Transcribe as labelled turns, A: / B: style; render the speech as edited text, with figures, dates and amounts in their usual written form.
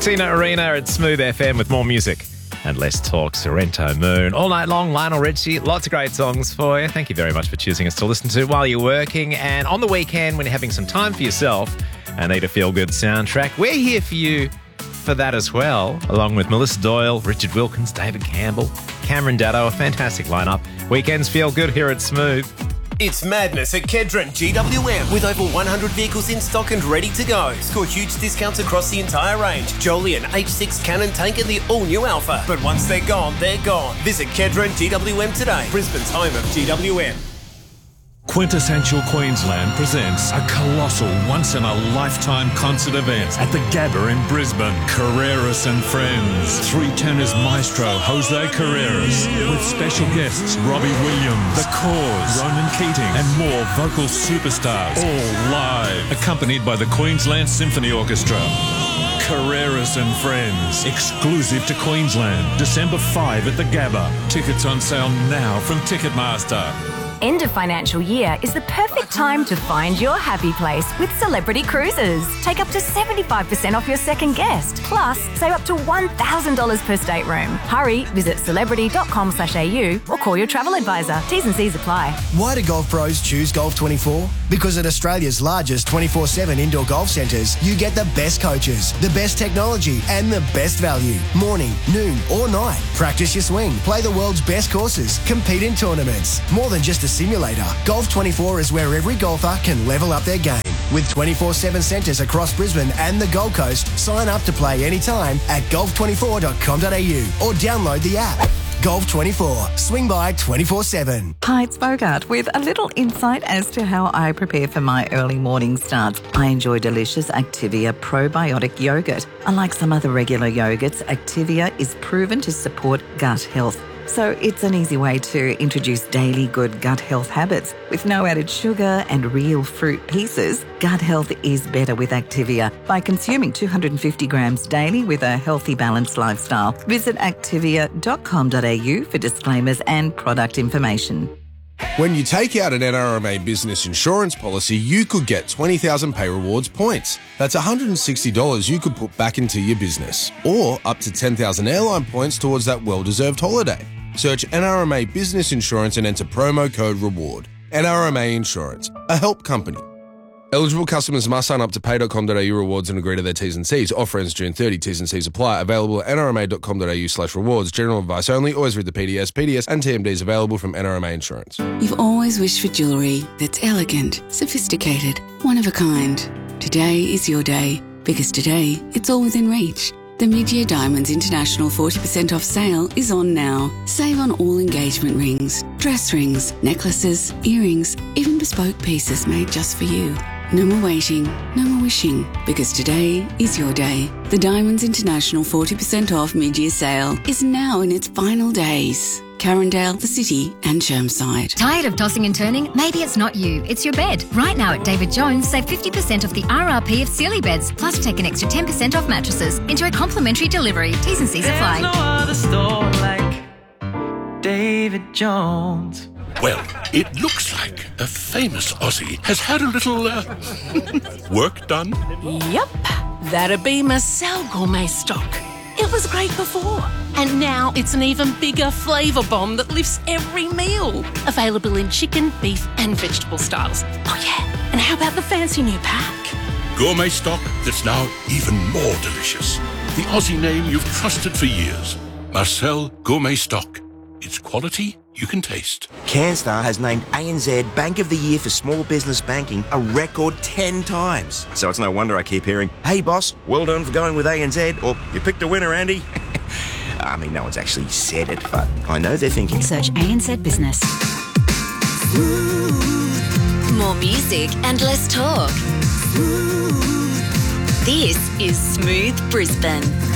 A: Tina Arena at Smooth FM with more music and less talk. Sorrento Moon. All night long, Lionel Richie. Lots of great songs for you. Thank you very much for choosing us to listen to while you're working. And on the weekend, when you're having some time for yourself and need a feel-good soundtrack, we're here for you for that as well, along with Melissa Doyle, Richard Wilkins, David Campbell, Cameron Daddo. A fantastic lineup. Weekends feel good here at Smooth.
B: It's madness at Kedron GWM with over 100 vehicles in stock and ready to go. Score huge discounts across the entire range. Joliet, H6 Cannon Tank and the all-new Alpha. But once they're gone, they're gone. Visit Kedron GWM today, Brisbane's home of GWM.
C: Quintessential Queensland presents a colossal once-in-a-lifetime concert event at the Gabba in Brisbane. Carreras and Friends. Three tenors maestro Jose Carreras with special guests Robbie Williams, The Cause, Ronan Keating and more vocal superstars. All live. Accompanied by the Queensland Symphony Orchestra. Carreras and Friends. Exclusive to Queensland. December 5 at the Gabba. Tickets on sale now from Ticketmaster.
D: End of financial year is the perfect time to find your happy place with Celebrity Cruises. Take up to 75% off your second guest. Plus, save up to $1,000 per stateroom. Hurry, visit celebrity.com.au or call your travel advisor. T's and C's apply.
E: Why do golf pros choose Golf 24? Because at Australia's largest 24/7 indoor golf centres, you get the best coaches, the best technology and the best value. Morning, noon or night. Practice your swing, play the world's best courses, compete in tournaments. More than just a simulator, Golf 24 is where every golfer can level up their game. With 24/7 centres across Brisbane and the Gold Coast, sign up to play anytime at golf24.com.au or download the app. Golf 24. Swing by 24/7.
F: Hi, it's Bogart with a little insight as to how I prepare for my early morning starts. I enjoy delicious Activia probiotic yogurt. Unlike some other regular yogurts, Activia is proven to support gut health. So it's an easy way to introduce daily good gut health habits. With no added sugar and real fruit pieces, gut health is better with Activia by consuming 250 grams daily with a healthy, balanced lifestyle. Visit activia.com.au for disclaimers and product information.
G: When you take out an NRMA business insurance policy, you could get 20,000 Pay Rewards points. That's $160 you could put back into your business. Or up to 10,000 airline points towards that well-deserved holiday. Search NRMA Business Insurance and enter promo code REWARD. NRMA Insurance, a help company. Eligible customers must sign up to pay.com.au rewards and agree to their T's and C's. Offer ends June 30. T's and C's apply. Available at nrma.com.au/rewards. General advice only. Always read the PDS. PDS and TMDs available from NRMA Insurance.
H: You've always wished for jewellery that's elegant, sophisticated, one of a kind. Today is your day, because today it's all within reach. The Mid-Year Diamonds International 40% off sale is on now. Save on all engagement rings, dress rings, necklaces, earrings, even bespoke pieces made just for you. No more waiting, no more wishing, because today is your day. The Diamonds International 40% off mid-year sale is now in its final days. Carindale, the City and Chermside.
I: Tired of tossing and turning? Maybe it's not you, it's your bed. Right now at David Jones, save 50% off the RRP of Sealy beds, plus take an extra 10% off mattresses. Enjoy complimentary delivery. T's and C's apply.
J: There's no other store like David Jones.
K: Well, it looks like a famous Aussie has had a little, work done.
L: Yep, that'd be Marcel Gourmet Stock. It was great before, and now it's an even bigger flavour bomb that lifts every meal. Available in chicken, beef and vegetable styles. Oh yeah, and how about the fancy new pack?
K: Gourmet stock that's now even more delicious. The Aussie name you've trusted for years. Marcel Gourmet Stock. It's quality you can taste.
M: CanStar has named ANZ Bank of the Year for Small Business Banking a record 10 times. So it's no wonder I keep hearing, "Hey boss, well done for going with ANZ," or "You picked a winner, Andy." I mean, no one's actually said it, but I know they're thinking.
D: Search ANZ Business.
I: More music and less talk. This is Smooth Brisbane.